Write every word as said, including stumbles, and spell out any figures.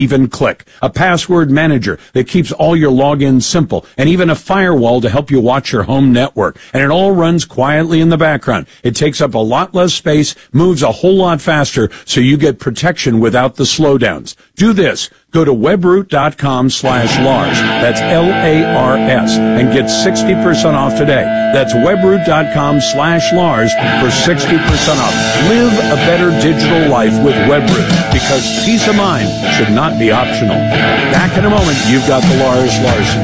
even click. A password manager that keeps all your logins simple, and even a firewall to help you watch your home network. And it all runs quietly in the background. It takes up a lot less space, moves a whole lot faster, so you get protection without the slowdowns. Do this. Go to webroot.com slash Lars. That's L A R S, and get sixty percent off today. That's webroot.com slash Lars for sixty percent off. Live a better digital life with Webroot, because peace of mind should not be optional. Back in a moment, you've got the Lars Larson